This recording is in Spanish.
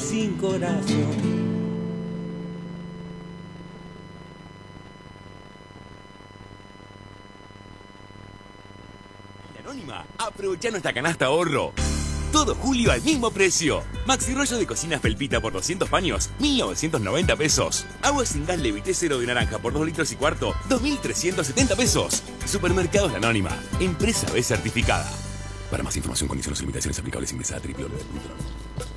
sin corazón. Anónima, aprovecha nuestra canasta ahorro. Todo julio al mismo precio. Maxi rollo de cocina felpita por 200 paños, 1.990 pesos. Agua sin gas Levité cero de naranja por 2 litros y cuarto, 2.370 pesos. Supermercados La Anónima, empresa B certificada. Para más información, condiciones y limitaciones aplicables, ingresa a www.